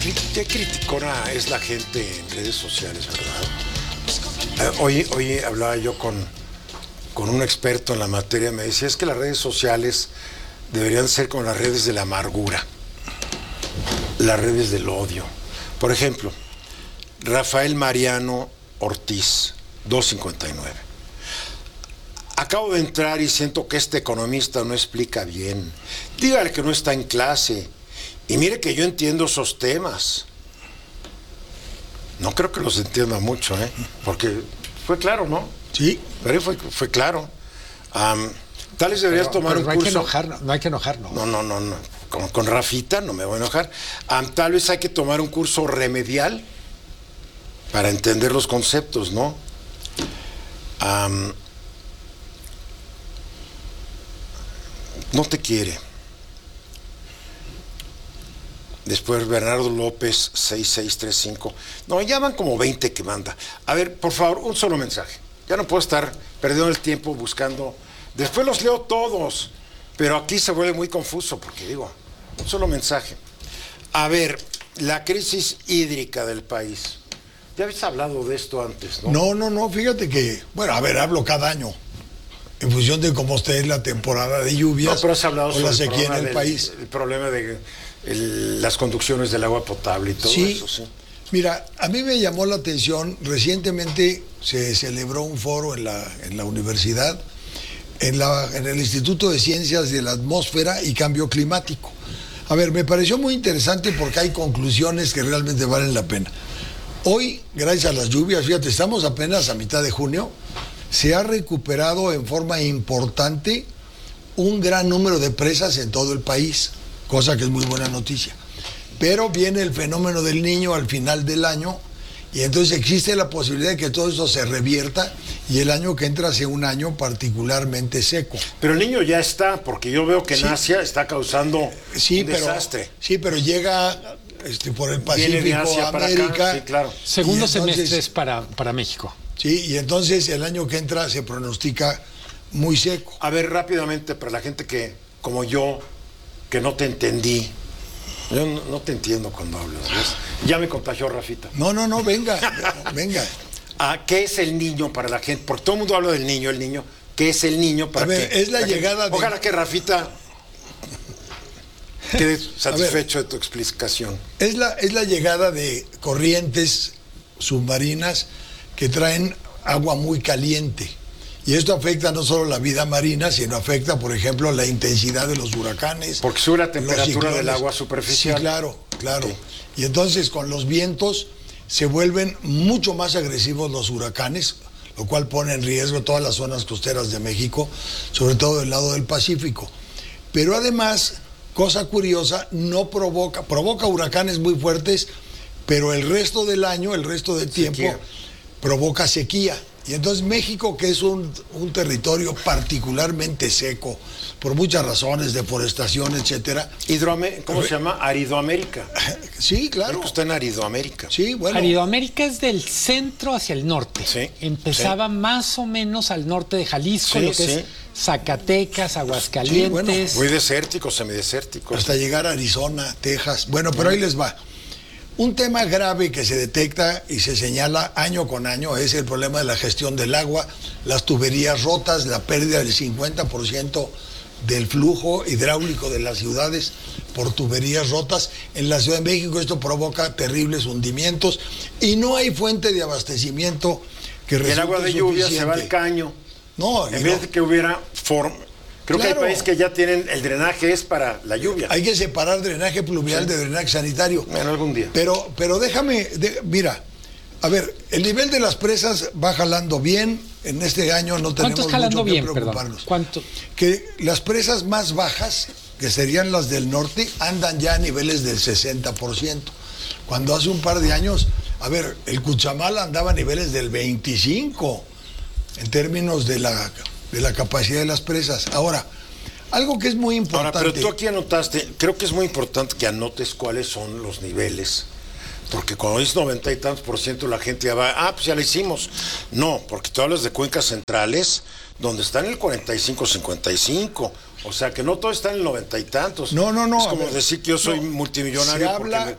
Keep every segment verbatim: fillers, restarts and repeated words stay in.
qué criticona es la gente en redes sociales, ¿verdad? Eh, hoy, hoy hablaba yo con, con un experto en la materia, me decía, es que las redes sociales deberían ser como las redes de la amargura, las redes del odio. Por ejemplo, Rafael Mariano Ortiz, dos cincuenta y nueve. Acabo de entrar y siento que este economista no explica bien. Dígale que no está en clase. Y mire que yo entiendo esos temas. No creo que los entienda mucho, ¿eh? Porque fue claro, ¿no? Sí. Pero fue, fue claro. Um, tal vez deberías pero, tomar pero un no curso. Hay que enojarnos, no hay que enojarnos. No, no, no, no. Con, con Rafita no me voy a enojar. Um, tal vez hay que tomar un curso remedial para entender los conceptos, ¿no? Um, no te quiere. Después Bernardo López, seis seis tres cinco. No, ya van como veinte que manda. A ver, por favor, un solo mensaje. Ya no puedo estar perdiendo el tiempo buscando. Después los leo todos, pero aquí se vuelve muy confuso porque digo, un solo mensaje. A ver, la crisis hídrica del país. Ya habéis hablado de esto antes, ¿no? No, no, no, fíjate que, bueno, a ver, hablo cada año, en función de cómo esté la temporada de lluvias no, pero has hablado o sobre la sequía en el del, país. El problema de el, las conducciones del agua potable y todo sí, eso, sí. Mira, a mí me llamó la atención, recientemente se celebró un foro en la, en la universidad, en, la, en el Instituto de Ciencias de la Atmósfera y Cambio Climático. A ver, me pareció muy interesante porque hay conclusiones que realmente valen la pena. Hoy, gracias a las lluvias, fíjate, estamos apenas a mitad de junio, se ha recuperado en forma importante un gran número de presas en todo el país, cosa que es muy buena noticia. Pero viene el fenómeno del Niño al final del año y entonces existe la posibilidad de que todo eso se revierta y el año que entra sea un año particularmente seco. Pero el Niño ya está, porque yo veo que en sí. Asia está causando sí, un pero, desastre. Sí, pero llega este, por el Pacífico, Viene de Asia América. Para acá. Sí, claro. Segundo entonces, semestre es para, para México. Sí, y entonces el año que entra se pronostica muy seco. A ver, rápidamente, para la gente que, como yo, que no te entendí, yo no, no te entiendo cuando hablas, ¿ves? Ya me contagió Rafita. No, no, no, venga, venga. Ah, ¿qué es el Niño para la gente? Porque todo el mundo habla del niño, el niño. ¿Qué es el niño para A ver, que, es la llegada gente, de... Ojalá que Rafita quede satisfecho ver, de tu explicación. Es la, es la llegada de corrientes submarinas que traen agua muy caliente. Y esto afecta no solo la vida marina, sino afecta, por ejemplo, la intensidad de los huracanes. Porque sube la temperatura del agua superficial. Sí, claro, claro. Sí. Y entonces con los vientos se vuelven mucho más agresivos los huracanes, lo cual pone en riesgo todas las zonas costeras de México, sobre todo del lado del Pacífico. Pero además, cosa curiosa, no provoca, provoca huracanes muy fuertes, pero el resto del año, el resto del tiempo, sequía. provoca sequía. Y entonces México, que es un, un territorio particularmente seco, por muchas razones, deforestación, etcétera. Hidroamé ¿Cómo se llama? Aridoamérica. Sí, claro. Creo que está en Aridoamérica. Sí, bueno. Aridoamérica es del centro hacia el norte. Sí. Empezaba sí. más o menos al norte de Jalisco, sí, lo que sí. es Zacatecas, Aguascalientes. Sí, bueno. Muy desértico, semidesértico. Hasta llegar a Arizona, Texas. Bueno, pero ahí les va. Un tema grave que se detecta y se señala año con año es el problema de la gestión del agua, las tuberías rotas, la pérdida del cincuenta por ciento del flujo hidráulico de las ciudades por tuberías rotas. En la Ciudad de México esto provoca terribles hundimientos y no hay fuente de abastecimiento que resulte el agua de lluvia se va al caño. No, en vez no. de que hubiera forma. Creo claro. que hay países que ya tienen el drenaje es para la lluvia. Hay que separar drenaje pluvial sí. de drenaje sanitario. Bueno, algún día. Pero, pero déjame, de, mira, a ver, el nivel de las presas va jalando bien. En este año no tenemos ¿Cuánto jalando mucho bien, que preocuparnos. Perdón? ¿Cuánto? Que las presas más bajas, que serían las del norte, andan ya a niveles del sesenta por ciento. Cuando hace un par de años, a ver, el Cuchamal andaba a niveles del veinticinco por ciento en términos de la... de la capacidad de las presas. Ahora, algo que es muy importante... Ahora, pero tú aquí anotaste, creo que es muy importante que anotes cuáles son los niveles, porque cuando dices noventa y tantos por ciento la gente ya va, ah, pues ya lo hicimos. No, porque tú hablas de cuencas centrales, donde están en el cuarenta y cinco, cincuenta y cinco, o sea que no todo está en el noventa y tantos. No, no, no. Es como ver, decir que yo soy no, multimillonario se habla, porque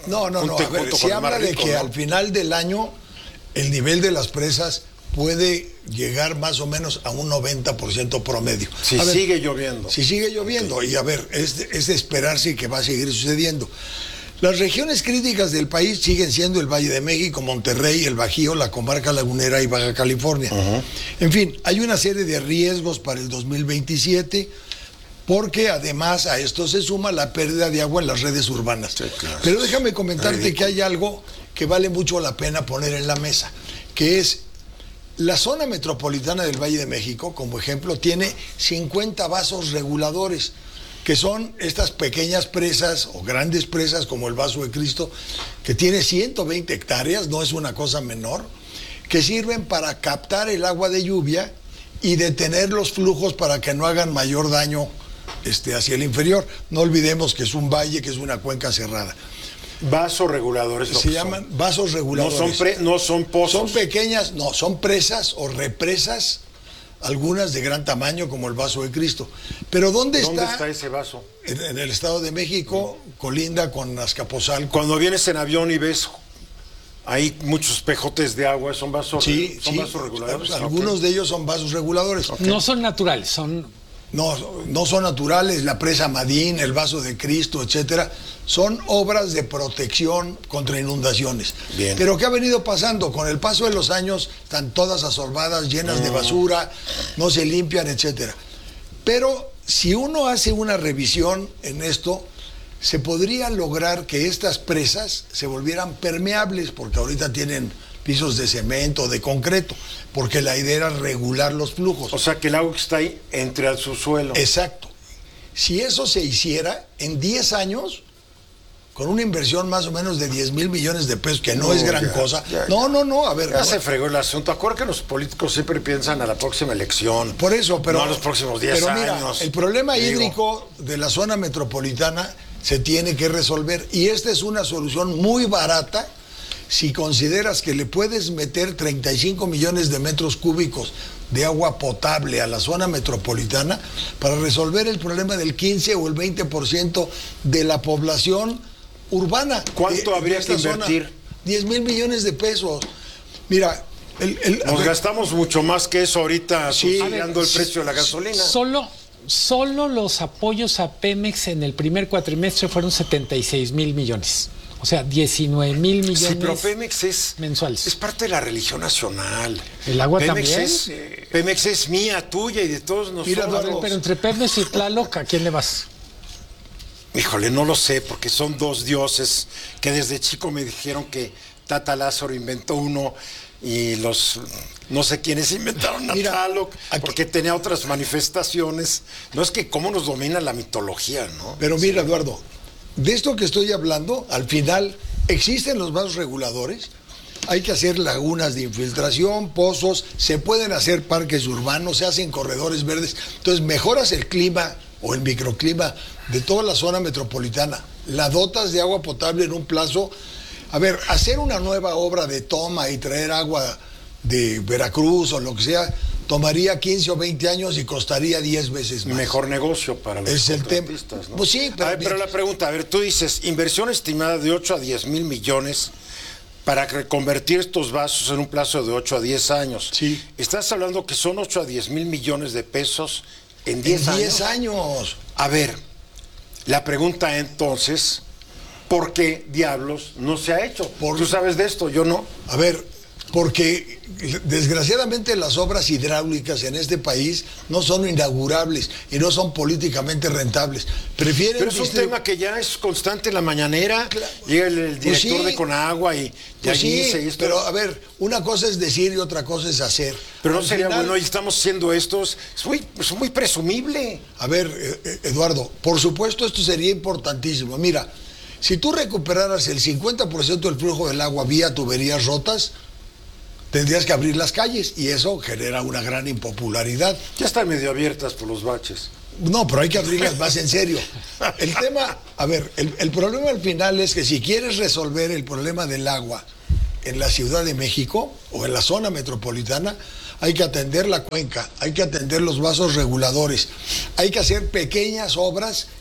No, no, no. junto A ver, con se el habla Mar de Rico, que ¿no? al final del año el nivel de las presas puede llegar más o menos a un noventa por ciento promedio. Si A ver, sigue lloviendo. Si sigue lloviendo, okay. Y a ver, es de, es de esperarse que va a seguir sucediendo. Las regiones críticas del país siguen siendo el Valle de México, Monterrey, el Bajío, la comarca lagunera y Baja California. Uh-huh. En fin, hay una serie de riesgos para el dos mil veintisiete, porque además a esto se suma la pérdida de agua en las redes urbanas. Sí, claro. Pero déjame comentarte Ridículo. que hay algo que vale mucho la pena poner en la mesa, que es la zona metropolitana del Valle de México, como ejemplo, tiene cincuenta vasos reguladores, que son estas pequeñas presas o grandes presas como el Vaso de Cristo, que tiene ciento veinte hectáreas, no es una cosa menor, que sirven para captar el agua de lluvia y detener los flujos para que no hagan mayor daño este, hacia el inferior. No olvidemos que es un valle, que es una cuenca cerrada. Vasos reguladores. Se llaman son. vasos reguladores. No son, pre, no son pozos. Son pequeñas, no, son presas o represas, algunas de gran tamaño como el Vaso de Cristo. Pero ¿dónde, ¿Dónde está? está ese vaso? En, en el Estado de México, mm. colinda con Azcapotzalco. Cuando vienes en avión y ves ahí muchos pejotes de agua, ¿son vasos, sí, son sí, vasos reguladores? Algunos okay. de ellos son vasos reguladores. Okay. No son naturales, son... No, no son naturales, la presa Madín, el Vaso de Cristo, etcétera, son obras de protección contra inundaciones. Bien. Pero ¿qué ha venido pasando? Con el paso de los años están todas asorbadas, llenas mm. de basura, no se limpian, etcétera. Pero si uno hace una revisión en esto, se podría lograr que estas presas se volvieran permeables, porque ahorita tienen pisos de cemento, de concreto, porque la idea era regular los flujos. O sea, que el agua que está ahí entre al subsuelo. Exacto. Si eso se hiciera, en diez años, con una inversión más o menos de diez mil millones de pesos, que no, no es gran ya, cosa. Ya, ya. No, no, no, a ver. Ya no. se fregó el asunto. Acuérdate que los políticos siempre piensan a la próxima elección. Por eso, pero... No a los próximos diez pero mira, años. El problema digo. hídrico de la zona metropolitana se tiene que resolver, y esta es una solución muy barata si consideras que le puedes meter treinta y cinco millones de metros cúbicos de agua potable a la zona metropolitana para resolver el problema del quince o el veinte por ciento de la población urbana. ¿Cuánto de, habría de que invertir? Zona, diez mil millones de pesos. Mira, el, el, nos ver, gastamos mucho más que eso ahorita, sí, subsidiando el precio de la gasolina. Solo, solo los apoyos a Pemex en el primer cuatrimestre fueron setenta y seis mil millones. O sea, diecinueve mil millones sí, pero Pemex es, mensuales. Es parte de la religión nacional. ¿El agua Pemex también? Es, Pemex es mía, tuya y de todos nosotros. Mira, Eduardo, pero entre Pemex y Tlaloc, ¿a quién le vas? Híjole, no lo sé, porque son dos dioses que desde chico me dijeron que Tata Lázaro inventó uno y los no sé quiénes inventaron a Mira, Tlaloc, porque aquí tenía otras manifestaciones. No es que cómo nos domina la mitología, ¿no? Pero mira, Eduardo, de esto que estoy hablando, al final existen los vasos reguladores, hay que hacer lagunas de infiltración, pozos, se pueden hacer parques urbanos, se hacen corredores verdes, entonces mejoras el clima o el microclima de toda la zona metropolitana, la dotas de agua potable en un plazo. A ver, hacer una nueva obra de toma y traer agua de Veracruz o lo que sea, tomaría quince o veinte años y costaría diez veces más. Mejor negocio para los es el tema. ¿No? Pues sí, pero, a ver, pero la pregunta, a ver, tú dices, inversión estimada de ocho a diez mil millones para reconvertir estos vasos en un plazo de ocho a diez años. Sí. Estás hablando que son ocho a diez mil millones de pesos en diez años. diez años. A ver, la pregunta entonces, ¿por qué diablos no se ha hecho? Por... Tú sabes de esto, yo no. A ver, porque desgraciadamente las obras hidráulicas en este país no son inaugurables y no son políticamente rentables. Prefieren Pero es un distribu- tema que ya es constante en la mañanera. Claro. Llega el, el director Pues sí. de Conagua y, y Pues allí sí, se esto. pero a ver, una cosa es decir y otra cosa es hacer. Pero no Al sería final- bueno, y estamos haciendo esto, es muy, es muy presumible. A ver, eh, Eduardo, por supuesto esto sería importantísimo. Mira, si tú recuperaras el cincuenta por ciento del flujo del agua vía tuberías rotas, tendrías que abrir las calles y eso genera una gran impopularidad. Ya están medio abiertas por los baches. No, pero hay que abrirlas más en serio. El tema, a ver, el, el problema al final es que si quieres resolver el problema del agua en la Ciudad de México o en la zona metropolitana, hay que atender la cuenca, hay que atender los vasos reguladores, hay que hacer pequeñas obras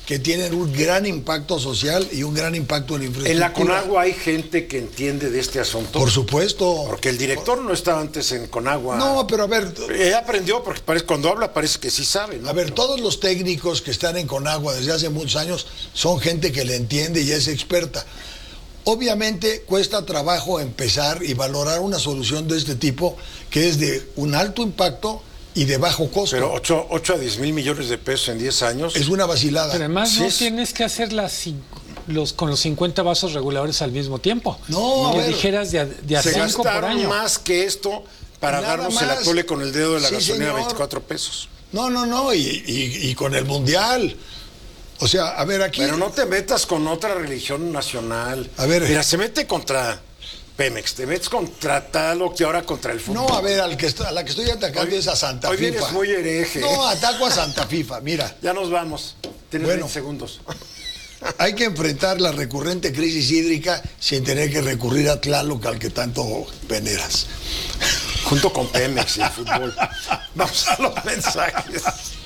que tienen un gran impacto social y un gran impacto en la infraestructura. En la Conagua hay gente que entiende de este asunto. Por supuesto. Porque el director no estaba antes en Conagua. No, pero a ver... Ella aprendió, porque parece, cuando habla parece que sí sabe, ¿no? A ver, todos los técnicos que están en Conagua desde hace muchos años son gente que le entiende y es experta. Obviamente cuesta trabajo empezar y valorar una solución de este tipo que es de un alto impacto y de bajo costo. Pero ocho a diez mil millones de pesos en diez años. Es una vacilada. Pero además Sí no es- tienes que hacer las cinco- los con los cincuenta vasos reguladores al mismo tiempo. No, a que ver, dijeras de a, de a Se cinco por gastaron año. más que esto para Nada darnos el más. atole con el dedo de la Sí, gasolina a señor. veinticuatro pesos. No, no, no, y, y- y con el Mundial. O sea, a ver, aquí... Pero no te metas con otra religión nacional. A ver. Mira, se mete contra Pemex, te metes contra Talo que ahora contra el fútbol. No, a ver, al que está- a la que estoy atacando Hoy- es a Santa hoy FIFA. vienes muy hereje. No, ataco a Santa FIFA, mira. Ya nos vamos. Tienes Bueno. veinte segundos. Hay que enfrentar la recurrente crisis hídrica sin tener que recurrir a Tlaloc, al que tanto veneras. Junto con Pemex y el fútbol. Vamos a los mensajes.